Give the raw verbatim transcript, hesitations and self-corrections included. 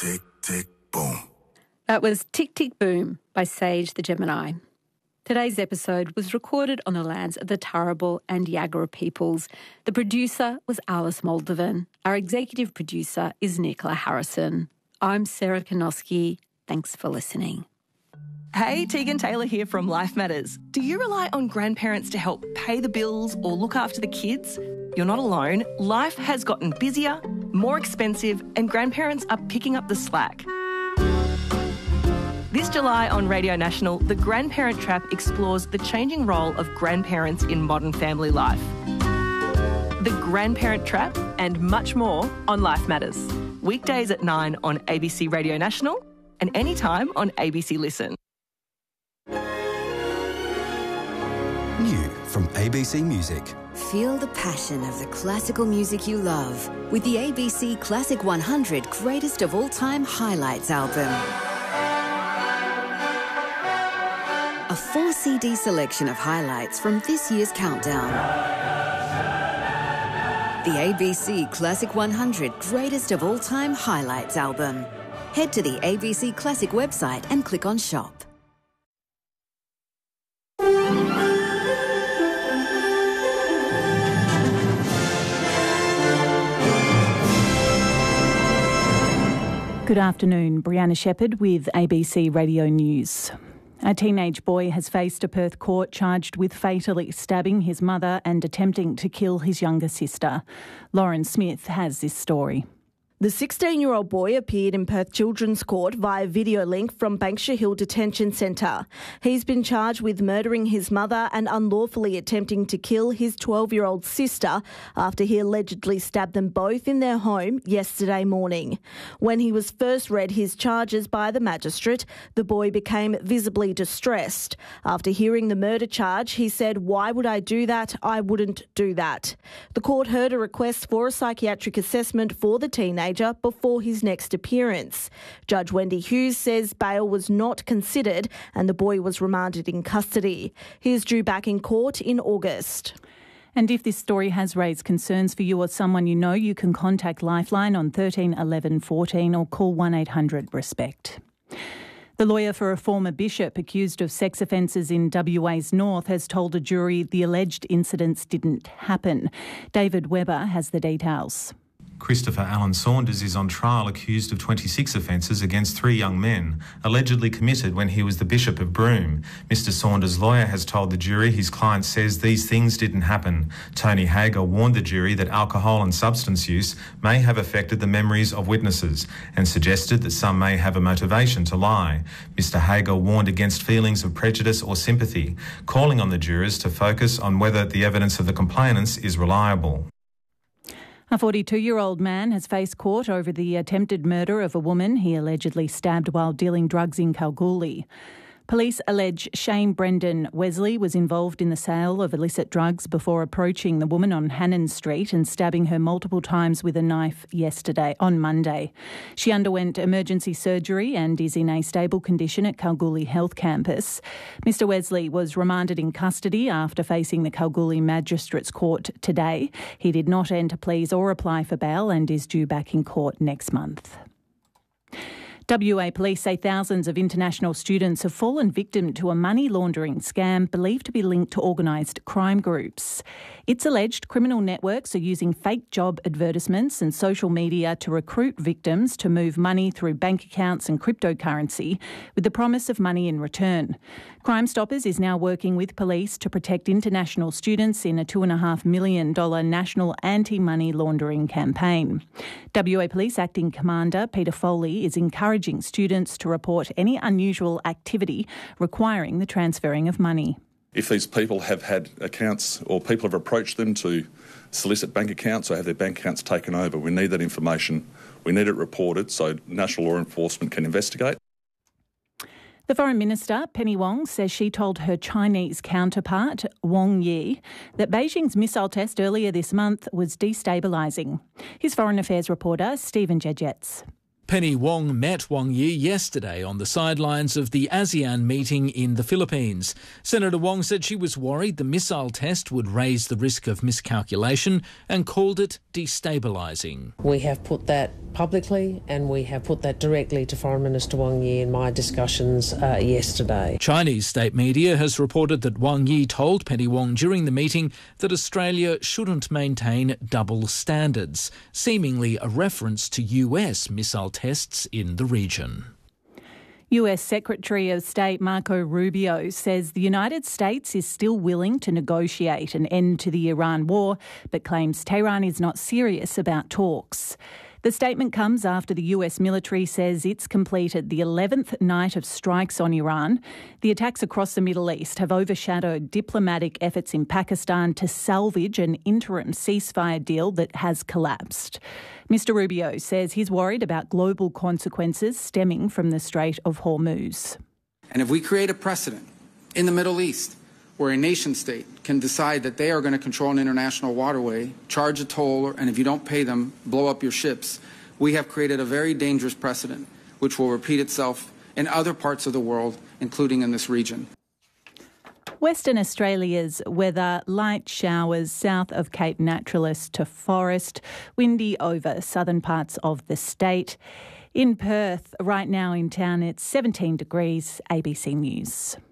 tick, tick, boom. That was Tick Tick Boom by Sage the Gemini. Today's episode was recorded on the lands of the Turrbal and Yagara peoples. The producer was Alice Moldovan. Our executive producer is Nicola Harrison. I'm Sarah Konoski. Thanks for listening. Hey, Tegan Taylor here from Life Matters. Do you rely on grandparents to help pay the bills or look after the kids? You're not alone. Life has gotten busier, more expensive, and grandparents are picking up the slack. This July on Radio National, The Grandparent Trap explores the changing role of grandparents in modern family life. The Grandparent Trap and much more on Life Matters. Weekdays at nine on A B C Radio National and anytime on A B C Listen. New from A B C Music. Feel the passion of the classical music you love with the A B C Classic one hundred Greatest of All Time Highlights album. A four C D selection of highlights from this year's countdown. The A B C Classic one hundred Greatest of All Time Highlights album. Head to the A B C Classic website and click on Shop. Good afternoon, Brianna Shepherd with A B C Radio News. A teenage boy has faced a Perth court charged with fatally stabbing his mother and attempting to kill his younger sister. Lauren Smith has this story. The sixteen-year-old boy appeared in Perth Children's Court via video link from Banksia Hill Detention Centre. He's been charged with murdering his mother and unlawfully attempting to kill his twelve-year-old sister after he allegedly stabbed them both in their home yesterday morning. When he was first read his charges by the magistrate, the boy became visibly distressed. After hearing the murder charge, he said, "Why would I do that? I wouldn't do that." The court heard a request for a psychiatric assessment for the teenager before his next appearance. Judge Wendy Hughes says bail was not considered and the boy was remanded in custody. He is due back in court in August. And if this story has raised concerns for you or someone you know, you can contact Lifeline on thirteen eleven fourteen or call one eight hundred RESPECT. The lawyer for a former bishop accused of sex offences in W A's North has told a jury the alleged incidents didn't happen. David Webber has the details. Christopher Allen Saunders is on trial accused of twenty-six offences against three young men, allegedly committed when he was the Bishop of Broome. Mister Saunders' lawyer has told the jury his client says these things didn't happen. Tony Hager warned the jury that alcohol and substance use may have affected the memories of witnesses and suggested that some may have a motivation to lie. Mister Hager warned against feelings of prejudice or sympathy, calling on the jurors to focus on whether the evidence of the complainants is reliable. A forty-two-year-old man has faced court over the attempted murder of a woman he allegedly stabbed while dealing drugs in Kalgoorlie. Police allege Shane Brendan Wesley was involved in the sale of illicit drugs before approaching the woman on Hannon Street and stabbing her multiple times with a knife yesterday, on Monday. She underwent emergency surgery and is in a stable condition at Kalgoorlie Health Campus. Mister Wesley was remanded in custody after facing the Kalgoorlie Magistrates Court today. He did not enter pleas or apply for bail and is due back in court next month. W A police say thousands of international students have fallen victim to a money laundering scam believed to be linked to organised crime groups. It's alleged criminal networks are using fake job advertisements and social media to recruit victims to move money through bank accounts and cryptocurrency with the promise of money in return. Crime Stoppers is now working with police to protect international students in a two point five million dollars national anti-money laundering campaign. W A Police Acting Commander Peter Foley is encouraging students to report any unusual activity requiring the transferring of money. If these people have had accounts or people have approached them to solicit bank accounts or have their bank accounts taken over, we need that information. We need it reported so national law enforcement can investigate. The Foreign Minister, Penny Wong, says she told her Chinese counterpart, Wang Yi, that Beijing's missile test earlier this month was destabilising. His Foreign Affairs reporter, Stephen Jejets. Penny Wong met Wang Yi yesterday on the sidelines of the ASEAN meeting in the Philippines. Senator Wong said she was worried the missile test would raise the risk of miscalculation and called it destabilising. We have put that publicly and we have put that directly to Foreign Minister Wang Yi in my discussions uh, yesterday. Chinese state media has reported that Wang Yi told Penny Wong during the meeting that Australia shouldn't maintain double standards, seemingly a reference to U S missile tests in the region. U S Secretary of State Marco Rubio says the United States is still willing to negotiate an end to the Iran war, but claims Tehran is not serious about talks. The statement comes after the U S military says it's completed the eleventh night of strikes on Iran. The attacks across the Middle East have overshadowed diplomatic efforts in Pakistan to salvage an interim ceasefire deal that has collapsed. Mister Rubio says he's worried about global consequences stemming from the Strait of Hormuz. And if we create a precedent in the Middle East where a nation state can decide that they are going to control an international waterway, charge a toll, and if you don't pay them, blow up your ships, we have created a very dangerous precedent which will repeat itself in other parts of the world, including in this region. Western Australia's weather, light showers south of Cape Naturalist to forest, windy over southern parts of the state. In Perth, right now in town, it's seventeen degrees. A B C News.